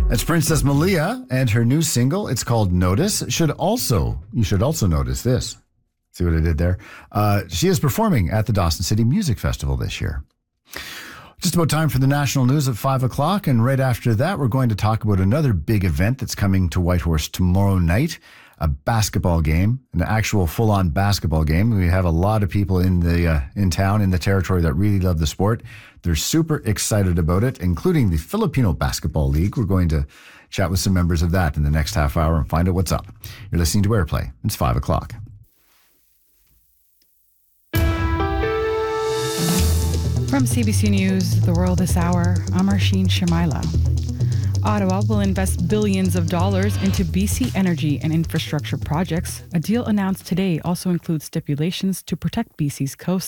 That's Princess Malia and her new single. It's called Notice. You should also notice this. See what I did there? She is performing at the Dawson City Music Festival this year. Just about time for the national news at 5 o'clock. And right after that, we're going to talk about another big event that's coming to Whitehorse tomorrow night. A basketball game, an actual full-on basketball game. We have a lot of people in town, in the territory, that really love the sport. They're super excited about it, including the Filipino Basketball League. We're going to chat with some members of that in the next half hour and find out what's up. You're listening to Airplay. It's 5 o'clock. From CBC News, The World This Hour, I'm Arsheen Shamaila. Ottawa will invest billions of dollars into BC energy and infrastructure projects. A deal announced today also includes stipulations to protect BC's coast